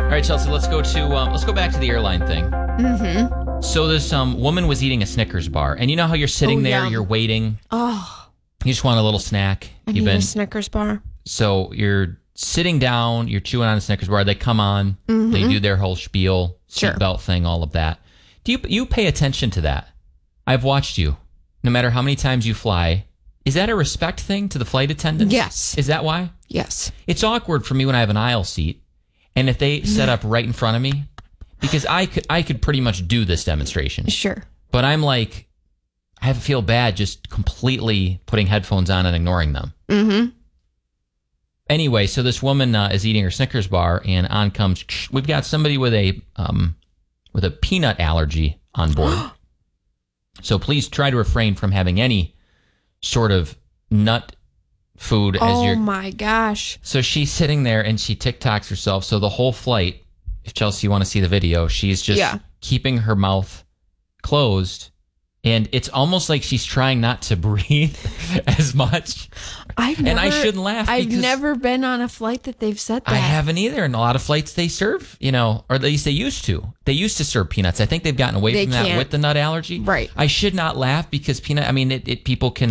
right, Chelsea, let's go back to the airline thing. Mm-hmm. So this woman was eating a Snickers bar, and you know how you're sitting there, yum. you're waiting. Oh, You just want a little snack. I need a Snickers bar. So you're sitting down, you're chewing on a Snickers bar. They come on, they do their whole spiel, Sure. seatbelt thing, all of that. Do you pay attention to that? I've watched you. No matter how many times you fly, is that a respect thing to the flight attendants? Yes. Is that why? Yes. It's awkward for me when I have an aisle seat, and if they set up right in front of me, because I could pretty much do this demonstration. Sure. But I'm like, I feel bad just completely putting headphones on and ignoring them. Mm-hmm. Anyway, so this woman is eating her Snickers bar, and on comes, we've got somebody with a peanut allergy on board. So please try to refrain from having any sort of nut food as you're... Oh my gosh. So she's sitting there and she TikToks herself. So the whole flight, if Chelsea, you want to see the video, she's just keeping her mouth closed. And it's almost like she's trying not to breathe as much. I shouldn't laugh. I've never been on a flight that they've said that. I haven't either. In a lot of flights they serve, or at least they used to. They used to serve peanuts. I think they've gotten away from that with the nut allergy. Right. I should not laugh because people can